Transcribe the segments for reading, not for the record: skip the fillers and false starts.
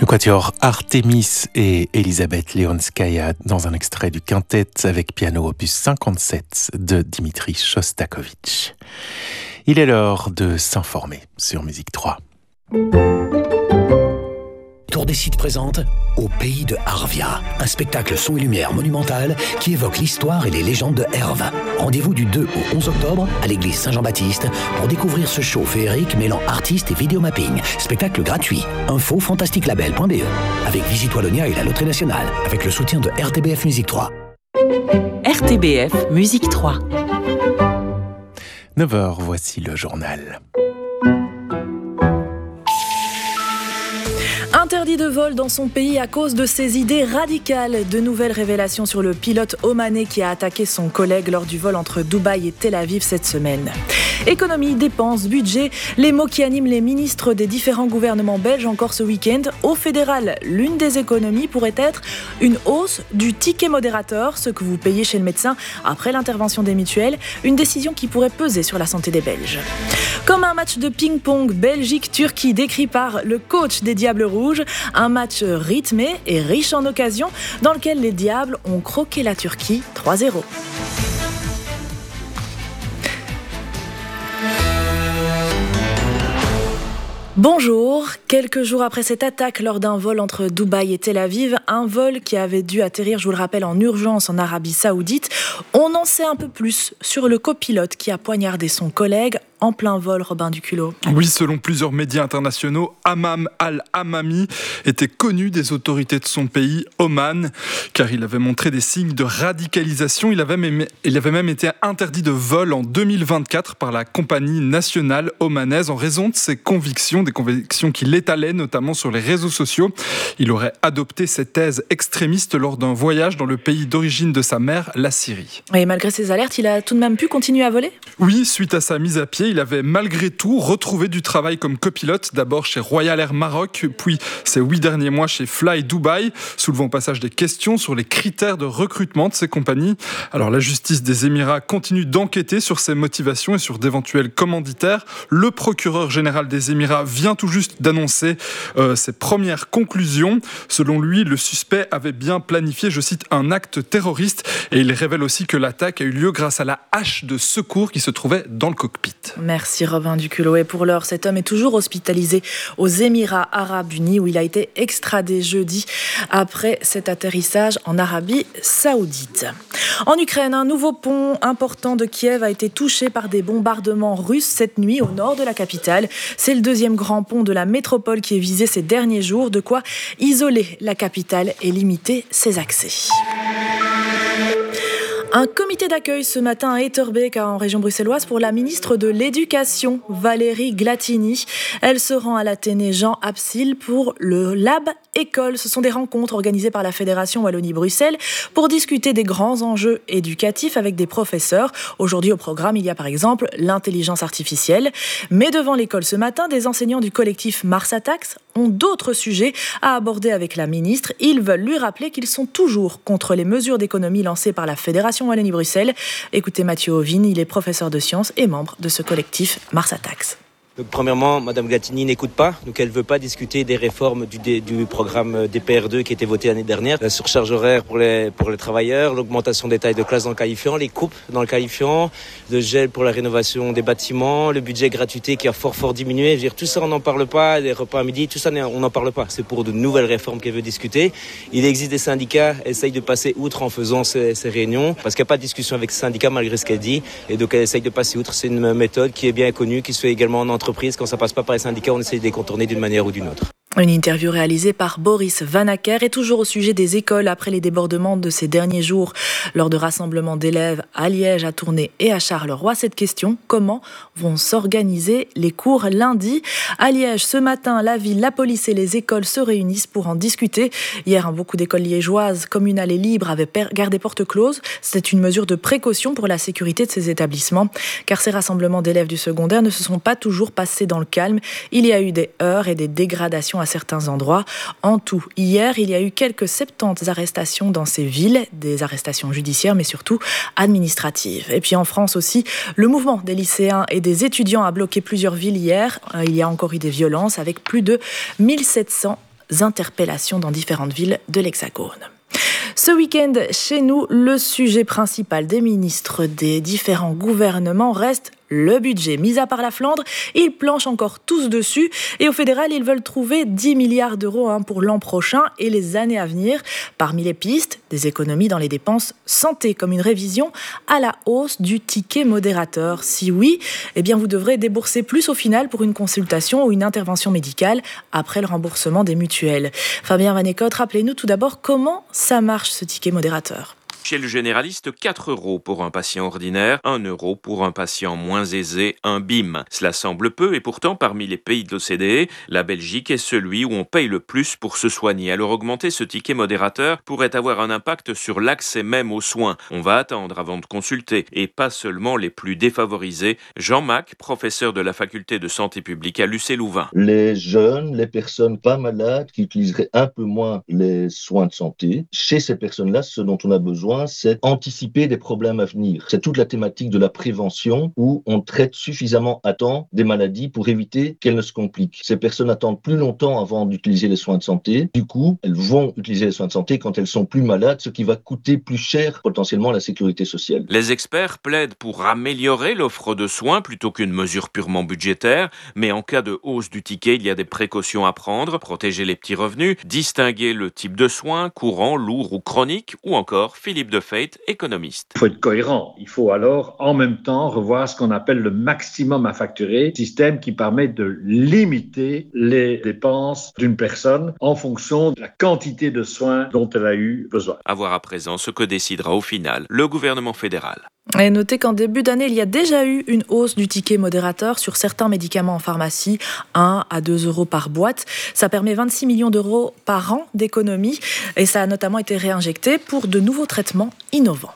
Le quatuor Artemis et Elisabeth Leonskaya dans un extrait du quintet avec piano opus 57 de Dimitri Shostakovich. Il est l'heure de s'informer sur Musique 3. Tour des Sites présente Au pays de Arvia, un spectacle son et lumière monumental qui évoque l'histoire et les légendes de Herve. Rendez-vous du 2 au 11 octobre à l'église Saint-Jean-Baptiste pour découvrir ce show féerique mêlant artistes et vidéomapping. Spectacle gratuit. Info fantasticlabel.be avec Visite Wallonia et la Loterie Nationale avec le soutien de RTBF Musique 3. RTBF Musique 3. 9h, voici le journal. Interdit de vol dans son pays à cause de ses idées radicales. De nouvelles révélations sur le pilote omanais qui a attaqué son collègue lors du vol entre Dubaï et Tel Aviv cette semaine. Économie, dépenses, budget, les mots qui animent les ministres des différents gouvernements belges encore ce week-end. Au fédéral, l'une des économies pourrait être une hausse du ticket modérateur, ce que vous payez chez le médecin après l'intervention des mutuelles, une décision qui pourrait peser sur la santé des Belges. Comme un match de ping-pong Belgique-Turquie décrit par le coach des Diables Rouges, un match rythmé et riche en occasions dans lequel les Diables ont croqué la Turquie 3-0. Bonjour, quelques jours après cette attaque lors d'un vol entre Dubaï et Tel Aviv, un vol qui avait dû atterrir, je vous le rappelle, en urgence en Arabie Saoudite, on en sait un peu plus sur le copilote qui a poignardé son collègue en plein vol, Robin Duculot. Oui, selon plusieurs médias internationaux, Hammam al-Hammami était connu des autorités de son pays, Oman, car il avait montré des signes de radicalisation. Il avait même été interdit de vol en 2024 par la compagnie nationale omanaise en raison de ses convictions, des convictions qu'il étalait notamment sur les réseaux sociaux. Il aurait adopté ses thèses extrémistes lors d'un voyage dans le pays d'origine de sa mère, la Syrie. Et malgré ces alertes, il a tout de même pu continuer à voler ? Oui, suite à sa mise à pied, il avait malgré tout retrouvé du travail comme copilote, d'abord chez Royal Air Maroc, puis ces 8 derniers mois chez Fly Dubai, soulevant au passage des questions sur les critères de recrutement de ces compagnies. Alors la justice des Émirats continue d'enquêter sur ses motivations et sur d'éventuels commanditaires. Le procureur général des Émirats vient tout juste d'annoncer ses premières conclusions. Selon lui, le suspect avait bien planifié, je cite, un acte terroriste, et il révèle aussi que l'attaque a eu lieu grâce à la hache de secours qui se trouvait dans le cockpit. Merci Robin Duculot. Et pour l'heure, cet homme est toujours hospitalisé aux Émirats Arabes Unis où il a été extradé jeudi après cet atterrissage en Arabie Saoudite. En Ukraine, un nouveau pont important de Kiev a été touché par des bombardements russes cette nuit au nord de la capitale. C'est le deuxième grand pont de la métropole qui est visé ces derniers jours, de quoi isoler la capitale et limiter ses accès. Un comité d'accueil ce matin à Etterbeek, en région bruxelloise, pour la ministre de l'Éducation, Valérie Glatini. Elle se rend à l'Athénée Jean Absil pour le Lab École. Ce sont des rencontres organisées par la Fédération Wallonie-Bruxelles pour discuter des grands enjeux éducatifs avec des professeurs. Aujourd'hui au programme, il y a par exemple l'intelligence artificielle. Mais devant l'école ce matin, des enseignants du collectif Mars Attacks ont d'autres sujets à aborder avec la ministre. Ils veulent lui rappeler qu'ils sont toujours contre les mesures d'économie lancées par la Fédération Wallonie-Bruxelles. Écoutez Mathieu Ovine, il est professeur de sciences et membre de ce collectif Mars Attacks. Donc, premièrement, Mme Glatini n'écoute pas, donc elle ne veut pas discuter des réformes du programme DPR2 qui était voté l'année dernière, la surcharge horaire pour les travailleurs, l'augmentation des tailles de classe dans le qualifiant, les coupes dans le qualifiant, le gel pour la rénovation des bâtiments, le budget gratuité qui a fort diminué. Je veux dire, tout ça on n'en parle pas, les repas à midi, tout ça on n'en parle pas. C'est pour de nouvelles réformes qu'elle veut discuter. Il existe des syndicats, essayent de passer outre en faisant ces réunions, parce qu'il n'y a pas de discussion avec ces syndicats malgré ce qu'elle dit, et donc elle essaye de passer outre. C'est une méthode qui est bien connue, qui se fait également en entreprise. Quand ça passe pas par les syndicats, on essaie de les contourner d'une manière ou d'une autre. Une interview réalisée par Boris Vanacker et toujours au sujet des écoles après les débordements de ces derniers jours lors de rassemblements d'élèves à Liège, à Tournai et à Charleroi. Cette question, comment vont s'organiser les cours lundi ? À Liège, ce matin, la ville, la police et les écoles se réunissent pour en discuter. Hier, beaucoup d'écoles liégeoises, communales et libres avaient gardé porte close. C'est une mesure de précaution pour la sécurité de ces établissements, car ces rassemblements d'élèves du secondaire ne se sont pas toujours passés dans le calme. Il y a eu des heurts et des dégradations à certains endroits. En tout, hier, il y a eu quelques 70 arrestations dans ces villes, des arrestations judiciaires, mais surtout administratives. Et puis en France aussi, le mouvement des lycéens et des étudiants a bloqué plusieurs villes hier. Il y a encore eu des violences avec plus de 1700 interpellations dans différentes villes de l'Hexagone. Ce week-end, chez nous, le sujet principal des ministres des différents gouvernements reste le budget. Mis à part la Flandre, ils planchent encore tous dessus. Et au fédéral, ils veulent trouver 10 milliards d'euros pour l'an prochain et les années à venir. Parmi les pistes, des économies dans les dépenses santé, comme une révision à la hausse du ticket modérateur. Si oui, eh bien vous devrez débourser plus au final pour une consultation ou une intervention médicale après le remboursement des mutuelles. Fabien Van Eekhout, rappelez-nous tout d'abord comment ça marche ce ticket modérateur. Chez le généraliste, 4 € pour un patient ordinaire, 1 € pour un patient moins aisé, un BIM. Cela semble peu et pourtant, parmi les pays de l'OCDE, la Belgique est celui où on paye le plus pour se soigner. Alors augmenter ce ticket modérateur pourrait avoir un impact sur l'accès même aux soins. On va attendre avant de consulter et pas seulement les plus défavorisés. Jean Mac, professeur de la faculté de santé publique à l'UC-Louvain. Les jeunes, les personnes pas malades qui utiliseraient un peu moins les soins de santé, chez ces personnes-là, ce dont on a besoin, c'est anticiper des problèmes à venir. C'est toute la thématique de la prévention où on traite suffisamment à temps des maladies pour éviter qu'elles ne se compliquent. Ces personnes attendent plus longtemps avant d'utiliser les soins de santé. Du coup, elles vont utiliser les soins de santé quand elles sont plus malades, ce qui va coûter plus cher potentiellement à la sécurité sociale. Les experts plaident pour améliorer l'offre de soins plutôt qu'une mesure purement budgétaire, mais en cas de hausse du ticket, il y a des précautions à prendre, protéger les petits revenus, distinguer le type de soins, courant, lourd ou chronique, ou encore Philippe de Feit, économiste. Il faut être cohérent. Il faut alors en même temps revoir ce qu'on appelle le maximum à facturer, système qui permet de limiter les dépenses d'une personne en fonction de la quantité de soins dont elle a eu besoin. À voir à présent ce que décidera au final le gouvernement fédéral. Et notez qu'en début d'année, il y a déjà eu une hausse du ticket modérateur sur certains médicaments en pharmacie, 1 à 2 € par boîte. Ça permet 26 millions d'euros par an d'économie et ça a notamment été réinjecté pour de nouveaux traitements innovants.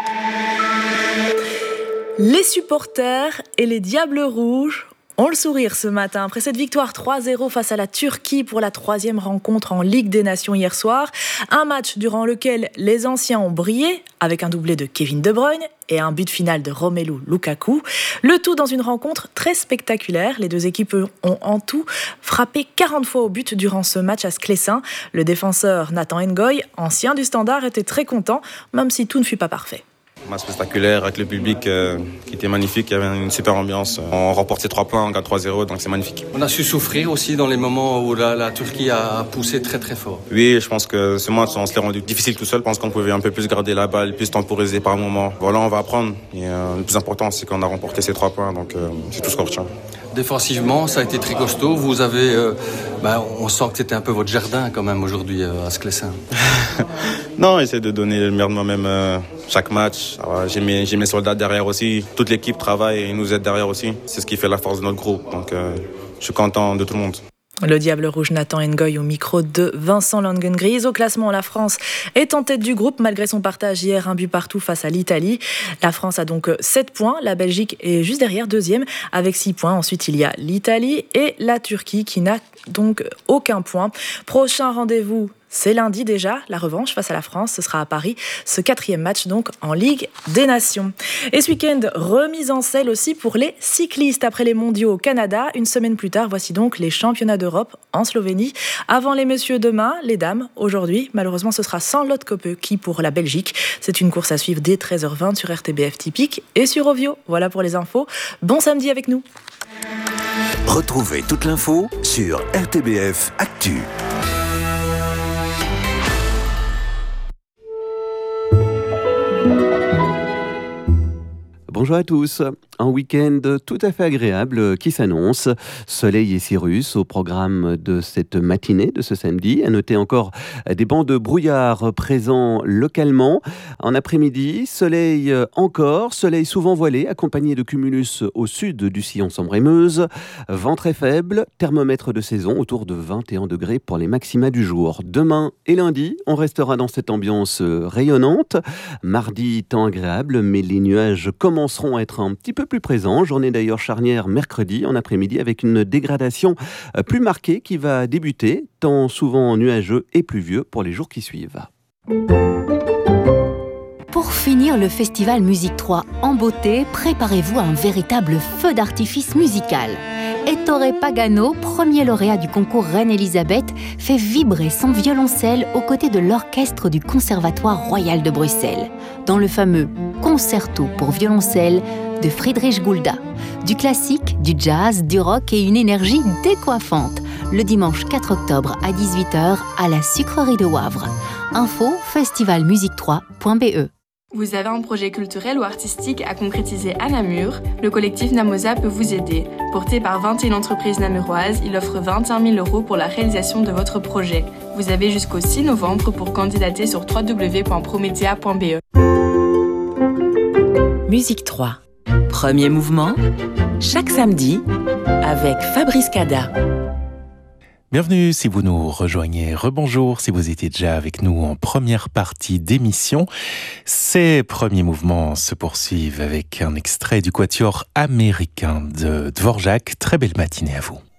Les supporters et les Diables Rouges ont le sourire ce matin. Après cette victoire 3-0 face à la Turquie pour la 3e rencontre en Ligue des Nations hier soir, un match durant lequel les anciens ont brillé avec un doublé de Kevin De Bruyne et un but final de Romelu Lukaku. Le tout dans une rencontre très spectaculaire. Les deux équipes ont en tout frappé 40 fois au but durant ce match à Sclessin. Le défenseur Nathan Ngoy, ancien du Standard, était très content, même si tout ne fut pas parfait. Match spectaculaire avec le public qui était magnifique, il y avait une super ambiance. On remporte ces 3 points, on gagne 3-0, donc c'est magnifique. On a su souffrir aussi dans les moments où la Turquie a poussé très très fort. Oui, je pense que ce match, on se l'est rendu difficile tout seul. Je pense qu'on pouvait un peu plus garder la balle, plus temporiser par moment. Voilà, on va apprendre. Et, le plus important, c'est qu'on a remporté ces 3 points, donc c'est tout ce qu'on retient. Défensivement, ça a été très costaud. Vous avez, on sent que c'était un peu votre jardin quand même aujourd'hui à Sclessin. Non, j'essaie de donner le meilleur de moi-même chaque match. Alors, j'ai mes soldats derrière aussi. Toute l'équipe travaille et nous aide derrière aussi. C'est ce qui fait la force de notre groupe. Donc, je suis content de tout le monde. Le Diable Rouge Nathan Ngoy au micro de Vincent Langengries. Au classement, la France est en tête du groupe malgré son partage hier 1 but partout face à l'Italie. La France a donc 7 points. La Belgique est juste derrière, 2e avec 6 points. Ensuite, il y a l'Italie et la Turquie qui n'a donc aucun point. Prochain rendez-vous, c'est lundi déjà, la revanche face à la France, ce sera à Paris, ce 4e match donc en Ligue des Nations. Et ce week-end, remise en selle aussi pour les cyclistes après les mondiaux au Canada. Une semaine plus tard, voici donc les championnats d'Europe en Slovénie. Avant les messieurs demain, les dames aujourd'hui. Malheureusement, ce sera sans Lotte Kopecky pour la Belgique. C'est une course à suivre dès 13h20 sur RTBF Typique et sur Ovio. Voilà pour les infos. Bon samedi avec nous. Retrouvez toute l'info sur RTBF Actu. Bonjour à tous. Un week-end tout à fait agréable qui s'annonce. Soleil et cirrus au programme de cette matinée de ce samedi. À noter encore des bancs de brouillard présents localement. En après-midi, soleil encore. Soleil souvent voilé, accompagné de cumulus au sud du sillon Sambre-et-Meuse. Vent très faible, thermomètre de saison autour de 21 degrés pour les maxima du jour. Demain et lundi, on restera dans cette ambiance rayonnante. Mardi, temps agréable, mais les nuages commenceront à être un petit peu plus présents. Journée d'ailleurs charnière mercredi en après-midi avec une dégradation plus marquée qui va débuter, temps souvent nuageux et pluvieux pour les jours qui suivent. Pour finir le festival Musique 3 en beauté, préparez-vous à un véritable feu d'artifice musical. Ettore Pagano, premier lauréat du concours Reine-Élisabeth, fait vibrer son violoncelle aux côtés de l'orchestre du Conservatoire royal de Bruxelles, dans le fameux Concerto pour violoncelle de Friedrich Gulda. Du classique, du jazz, du rock et une énergie décoiffante. Le dimanche 4 octobre à 18h à la Sucrerie de Wavre. Info festivalmusique3.be. Vous avez un projet culturel ou artistique à concrétiser à Namur? Le collectif Namosa peut vous aider. Porté par 21 entreprises namuroises, il offre 21 000 € pour la réalisation de votre projet. Vous avez jusqu'au 6 novembre pour candidater sur www.promethea.be. Musique 3. Premier mouvement, chaque samedi, avec Fabrice Cada. Bienvenue si vous nous rejoignez, rebonjour si vous étiez déjà avec nous en première partie d'émission. Ces premiers mouvements se poursuivent avec un extrait du quatuor américain de Dvorak. Très belle matinée à vous.